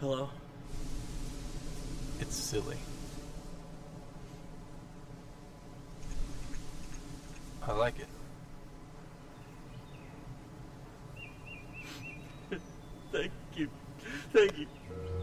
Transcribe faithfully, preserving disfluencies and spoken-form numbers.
Hello? It's silly. I like it. Thank you. Thank you.